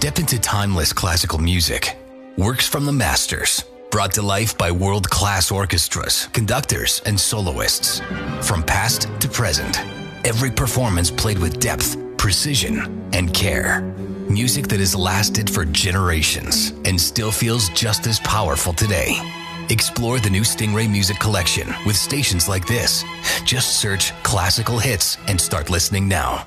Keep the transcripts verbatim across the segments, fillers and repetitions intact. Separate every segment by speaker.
Speaker 1: Step into timeless classical music. Works from the masters, brought to life by world-class orchestras, conductors, and soloists. From past to present, every performance played with depth, precision, and care. Music that has lasted for generations and still feels just as powerful today. Explore the new Stingray Music Collection with stations like this. Just search classical hits and start listening now.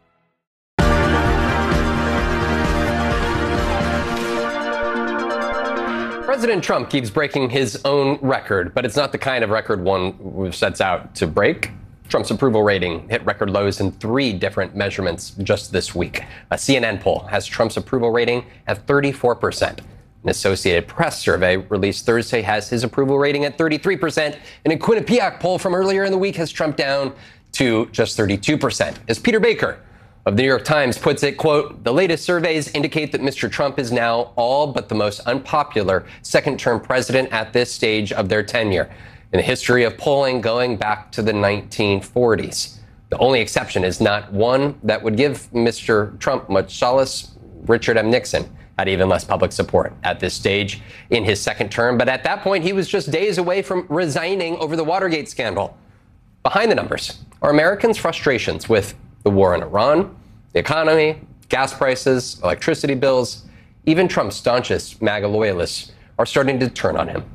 Speaker 2: President Trump keeps breaking his own record, but it's not the kind of record one sets out to break. Trump's approval rating hit record lows in three different measurements just this week. A C N N poll has Trump's approval rating at thirty-four percent. An Associated Press survey released Thursday has his approval rating at thirty-three percent. And a Quinnipiac poll from earlier in the week has Trump down to just thirty-two percent. As Peter Baker of the New York Times puts it, quote, the latest surveys indicate that Mister Trump is now all but the most unpopular second-term president at this stage of their tenure in the history of polling going back to the nineteen forties. The only exception is not one that would give Mister Trump much solace. Richard M. Nixon had even less public support at this stage in his second term. But at that point, he was just days away from resigning over the Watergate scandal. Behind the numbers are Americans' frustrations with the war in Iran, the economy, gas prices, electricity bills. Even Trump's staunchest MAGA loyalists are starting to turn on him.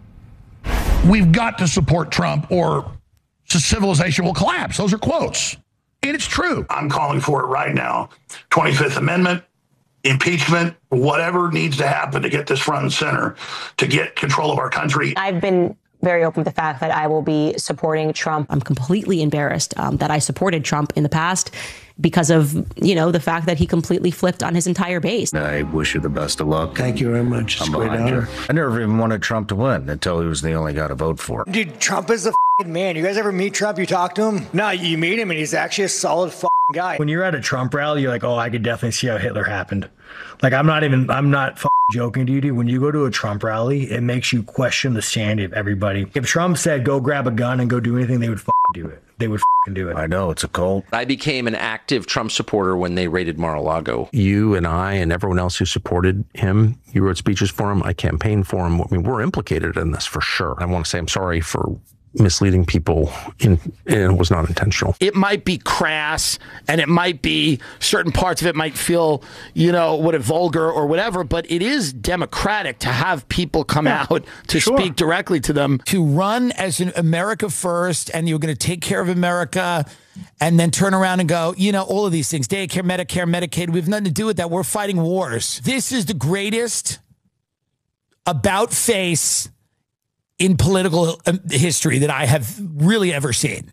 Speaker 3: We've got to support Trump or civilization will collapse. Those are quotes. And it's true.
Speaker 4: I'm calling for it right now. twenty-fifth Amendment, impeachment, whatever needs to happen to get this front and center, to get control of our country.
Speaker 5: I've been very open with the fact that I will be supporting Trump.
Speaker 6: I'm completely embarrassed um, that I supported Trump in the past because of, you know, the fact that he completely flipped on his entire base.
Speaker 7: I wish you the best of luck.
Speaker 8: Thank you very much. It's
Speaker 7: I'm
Speaker 8: a great honor.
Speaker 7: I never even wanted Trump to win until he was the only guy to vote for.
Speaker 9: Dude, Trump is the f***ing man. You guys ever meet Trump? You talk to him? No, you meet him and he's actually a solid f***ing guy.
Speaker 10: When you're at a Trump rally, you're like, oh, I could definitely see how Hitler happened. Like, I'm not even, I'm not f***ing joking to you, dude. When you go to a Trump rally, it makes you question the sanity of everybody. If Trump said, go grab a gun and go do anything, they would f***ing do it. They would f***ing do it.
Speaker 7: I know, it's a cult.
Speaker 11: I became an active Trump supporter when they raided Mar-a-Lago.
Speaker 12: You and I and everyone else who supported him, you wrote speeches for him, I campaigned for him. I mean, we're implicated in this for sure. I want to say I'm sorry for misleading people, in, and it was not intentional.
Speaker 13: It might be crass, and it might be certain parts of it might feel, you know, what a vulgar or whatever, but it is democratic to have people come yeah, out to sure. speak directly to them.
Speaker 14: To run as an America first, and you're going to take care of America, and then turn around and go, you know, all of these things, daycare, Medicare, Medicaid, we have nothing to do with that. We're fighting wars. This is the greatest about face in political history that I have really ever seen.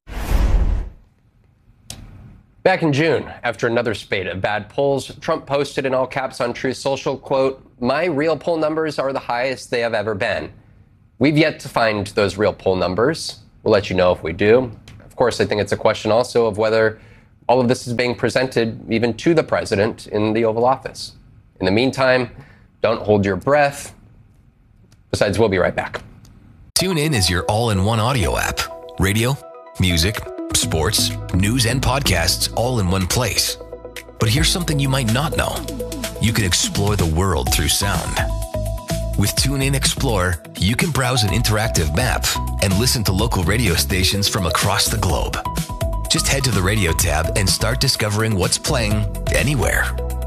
Speaker 2: Back in June, after another spate of bad polls, Trump posted in all caps on Truth Social, quote, my real poll numbers are the highest they have ever been. We've yet to find those real poll numbers. We'll let you know if we do. Of course, I think it's a question also of whether all of this is being presented even to the president in the Oval Office. In the meantime, don't hold your breath. Besides, we'll be right back.
Speaker 1: TuneIn is your all-in-one audio app. Radio, music, sports, news, and podcasts all in one place. But here's something you might not know. You can explore the world through sound. With TuneIn Explorer, you can browse an interactive map and listen to local radio stations from across the globe. Just head to the radio tab and start discovering what's playing anywhere.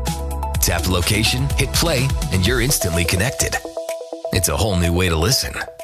Speaker 1: Tap location, hit play, and you're instantly connected. It's a whole new way to listen.